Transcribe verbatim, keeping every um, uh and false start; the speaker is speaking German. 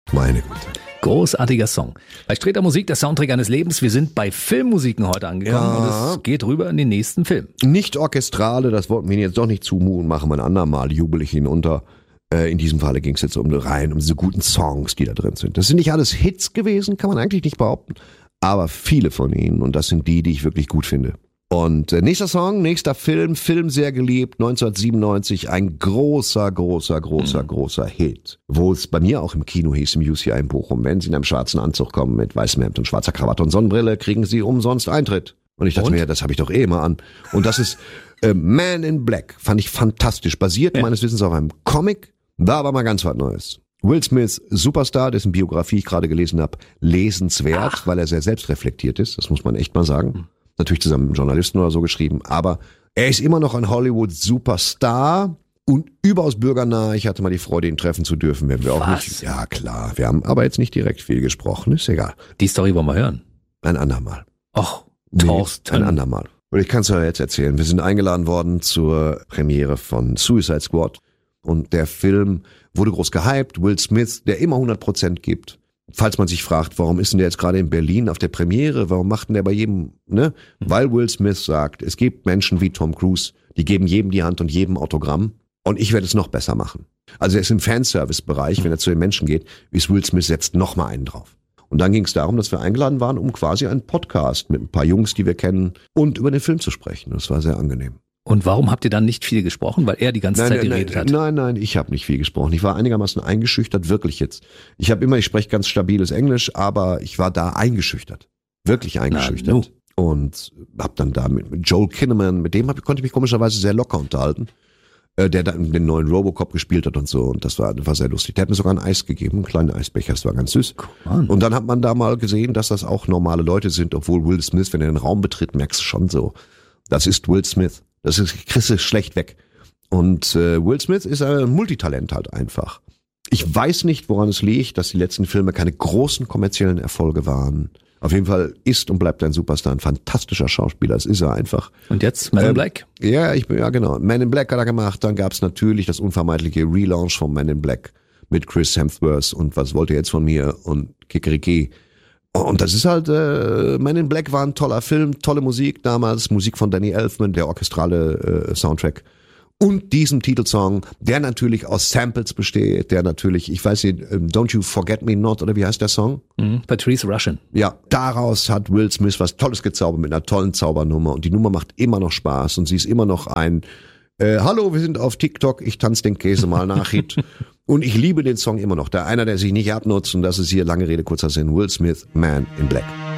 Meine Güte. Großartiger Song. Bei Streter Musik, der Soundtrack eines Lebens. Wir sind bei Filmmusiken heute angekommen Ja. und es geht rüber in den nächsten Film. Nicht orchestrale, das wollten wir Ihnen jetzt doch nicht zumuten, machen wir ein andermal, jubel ich Ihnen unter. Äh, in diesem Falle ging es jetzt um rein, um diese guten Songs, die da drin sind. Das sind nicht alles Hits gewesen, kann man eigentlich nicht behaupten, aber viele von ihnen und das sind die, die ich wirklich gut finde. Und äh, nächster Song, nächster Film, Film sehr geliebt, neunzehnhundertsiebenundneunzig, ein großer, großer, großer, mhm. großer Hit. Wo es bei mir auch im Kino hieß, im U C I in Bochum, wenn Sie in einem schwarzen Anzug kommen mit weißem Hemd und schwarzer Krawatte und Sonnenbrille, kriegen Sie umsonst Eintritt. Und ich dachte und? mir, das habe ich doch eh immer an. Und das ist äh, Man in Black, fand ich fantastisch, basiert ja. meines Wissens auf einem Comic, war aber mal ganz was Neues. Will Smith, Superstar, dessen Biografie ich gerade gelesen habe, lesenswert, Ach. weil er sehr selbstreflektiert ist, das muss man echt mal sagen. Mhm. Natürlich zusammen mit einem Journalisten oder so geschrieben, aber er ist immer noch ein Hollywood-Superstar und überaus bürgernah. Ich hatte mal die Freude, ihn treffen zu dürfen, wenn wir auch Was? nicht. Ja, klar, wir haben aber jetzt nicht direkt viel gesprochen, ist egal. Die Story wollen wir hören. Ein andermal. Ach, nee, Thorsten. ein andermal. Und ich kann es ja jetzt erzählen. Wir sind eingeladen worden zur Premiere von Suicide Squad und der Film wurde groß gehypt. Will Smith, der immer hundert Prozent gibt. Falls man sich fragt, warum ist denn der jetzt gerade in Berlin auf der Premiere, warum macht denn der bei jedem, ne? Weil Will Smith sagt, es gibt Menschen wie Tom Cruise, die geben jedem die Hand und jedem Autogramm und ich werde es noch besser machen. Also er ist im Fanservice-Bereich, wenn er zu den Menschen geht, ist Will Smith setzt noch mal einen drauf. Und dann ging es darum, dass wir eingeladen waren, um quasi einen Podcast mit ein paar Jungs, die wir kennen, und über den Film zu sprechen. Das war sehr angenehm. Und warum habt ihr dann nicht viel gesprochen? Weil er die ganze nein, Zeit nein, geredet nein, hat. Nein, nein, ich habe nicht viel gesprochen. Ich war einigermaßen eingeschüchtert, wirklich jetzt. Ich habe immer, ich spreche ganz stabiles Englisch, aber ich war da eingeschüchtert. Wirklich eingeschüchtert. Na, und habe dann da mit, mit Joel Kinnaman, mit dem hab, konnte ich mich komischerweise sehr locker unterhalten, äh, der dann den neuen Robocop gespielt hat und so. Und das war, war sehr lustig. Der hat mir sogar ein Eis gegeben, einen kleinen Eisbecher, das war ganz süß. Cool. Und dann hat man da mal gesehen, dass das auch normale Leute sind, obwohl Will Smith, wenn er den Raum betritt, merkst du schon so, das ist Will Smith. Das ist, kriegst du schlecht weg. Und äh, Will Smith ist ein Multitalent halt einfach. Ich weiß nicht, woran es liegt, dass die letzten Filme keine großen kommerziellen Erfolge waren. Auf jeden Fall ist und bleibt ein Superstar, ein fantastischer Schauspieler. Das ist er einfach. Und jetzt Man in ähm, Black? Ja, ich bin ja genau. Man in Black hat er gemacht. Dann gab's natürlich das unvermeidliche Relaunch von Man in Black mit Chris Hemsworth und was wollt ihr jetzt von mir und Kikeriki. Und das ist halt, äh, Man in Black war ein toller Film, tolle Musik damals, Musik von Danny Elfman, der orchestrale äh, Soundtrack. Und diesem Titelsong, der natürlich aus Samples besteht, der natürlich, ich weiß nicht, Don't You Forget Me Not, oder wie heißt der Song? Mhm, Patrice Rushen. Ja, daraus hat Will Smith was Tolles gezaubert mit einer tollen Zaubernummer. Und die Nummer macht immer noch Spaß und sie ist immer noch ein äh, Hallo, wir sind auf TikTok, ich tanze den Käse mal nach Hit. Und ich liebe den Song immer noch. Der einer, der sich nicht abnutzt, und das ist hier lange Rede, kurzer Sinn, Will Smith, Man in Black.